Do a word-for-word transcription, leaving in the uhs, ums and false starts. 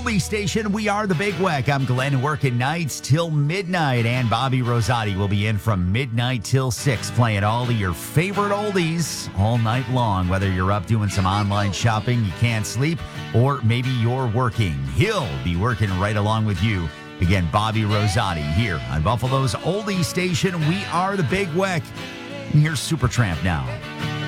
oldie station. We are the Big Weck. I'm Glenn, working nights till midnight, and Bobby Rosati will be in from midnight till six, playing all of your favorite oldies all night long. Whether you're up doing some online shopping, you can't sleep, or maybe you're working, he'll be working right along with you. Again, Bobby Rosati here on Buffalo's oldie station. We are the Big Weck. And here's Supertramp now.